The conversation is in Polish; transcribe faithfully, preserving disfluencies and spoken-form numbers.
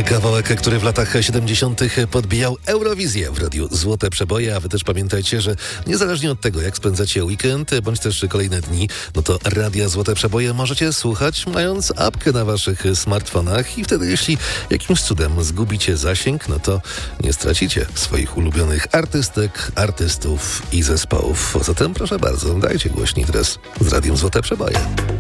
Kawałek, który w latach siedemdziesiątych podbijał Eurowizję w radiu Złote Przeboje, a wy też pamiętajcie, że niezależnie od tego, jak spędzacie weekend, bądź też kolejne dni, no to radia Złote Przeboje możecie słuchać, mając apkę na waszych smartfonach i wtedy, jeśli jakimś cudem zgubicie zasięg, no to nie stracicie swoich ulubionych artystek, artystów i zespołów. Zatem proszę bardzo, dajcie głośniej teraz z radiem Złote Przeboje.